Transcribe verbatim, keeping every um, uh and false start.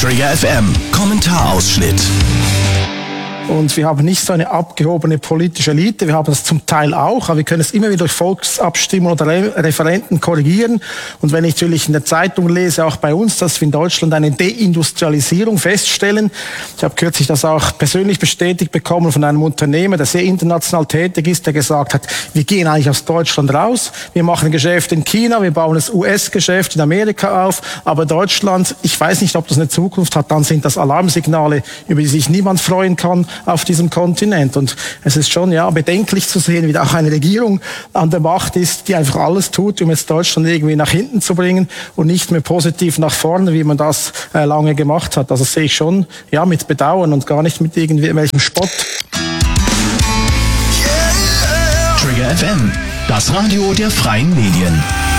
Trigger F M, Kommentarausschnitt. Und wir haben nicht so eine abgehobene politische Elite, wir haben das zum Teil auch, aber wir können es immer wieder durch Volksabstimmungen oder Re- Referenden korrigieren. Und wenn ich natürlich in der Zeitung lese, auch bei uns, dass wir in Deutschland eine Deindustrialisierung feststellen. Ich habe kürzlich das auch persönlich bestätigt bekommen von einem Unternehmer, der sehr international tätig ist, der gesagt hat, wir gehen eigentlich aus Deutschland raus, wir machen Geschäft in China, wir bauen das U S-Geschäft in Amerika auf, aber Deutschland, ich weiß nicht, ob das eine Zukunft hat, dann sind das Alarmsignale, über die sich niemand freuen kann auf diesem Kontinent. Und es ist schon ja bedenklich zu sehen, wie da auch eine Regierung an der Macht ist, die einfach alles tut, um jetzt Deutschland irgendwie nach hinten zu bringen und nicht mehr positiv nach vorne, wie man das äh, lange gemacht hat. Also das sehe ich schon ja mit Bedauern und gar nicht mit irgendwelchem Spott. Trigger F M, das Radio der freien Medien.